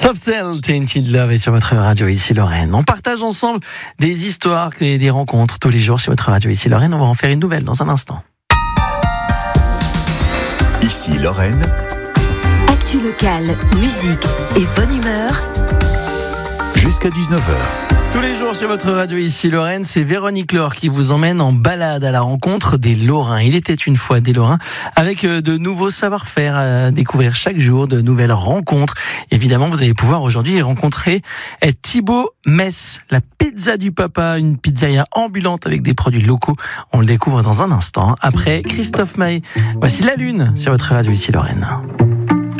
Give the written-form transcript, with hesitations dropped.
Softcell, Tainted Love est sur votre radio ici Lorraine. On partage ensemble des histoires et des rencontres tous les jours sur votre radio ici Lorraine. On va en faire une nouvelle dans un instant. Ici Lorraine. Actu locale, musique et bonne humeur. Jusqu'à 19h. Tous les jours sur votre radio ici Lorraine, c'est Véronique Laure qui vous emmène en balade à la rencontre des Lorrains. Il était une fois des Lorrains avec de nouveaux savoir-faire à découvrir chaque jour, de nouvelles rencontres. Évidemment, vous allez pouvoir aujourd'hui rencontrer Thibaut Mess, la pizza du papa, une pizzeria ambulante avec des produits locaux. On le découvre dans un instant. Après Christophe Maé, voici La Lune sur votre radio ici Lorraine.